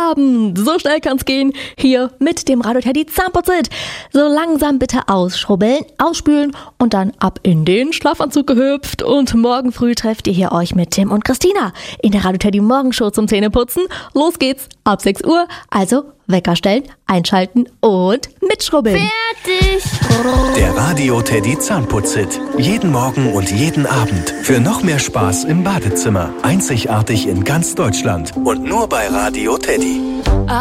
Abend. So schnell kann's gehen. Hier mit dem Radio Teddy Zahnputz-It. So langsam bitte ausschrubbeln, ausspülen und dann ab in den Schlafanzug gehüpft. Und morgen früh trefft ihr hier euch mit Tim und Christina in der Radio Teddy Morgenshow zum Zähneputzen. Los geht's ab 6 Uhr. Also Wecker stellen, einschalten und mitschrubbeln. Fertig! Der Radio Teddy Zahnputz-It. Jeden Morgen und jeden Abend. Für noch mehr Spaß im Badezimmer. Einzigartig in ganz Deutschland. Und nur bei Radio Teddy.